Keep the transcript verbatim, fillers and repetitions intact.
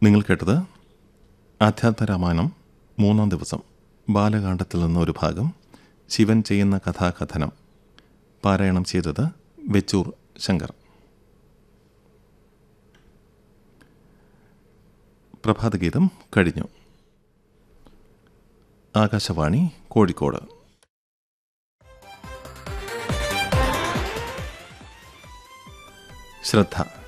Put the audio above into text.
നിങ്ങൾ കേട്ടത് ആധ്യാത്മരാമായണം മൂന്നാം ദിവസം ബാലകാണ്ഡത്തിൽ നിന്നൊരു ഭാഗം, ശിവൻ ചെയ്യുന്ന കഥാകഥനം. പാരായണം ചെയ്തത് വെച്ചൂർ ശങ്കർ. പ്രഭാതഗീതം കഴിഞ്ഞു. ആകാശവാണി കോഴിക്കോട്. ശ്രദ്ധ.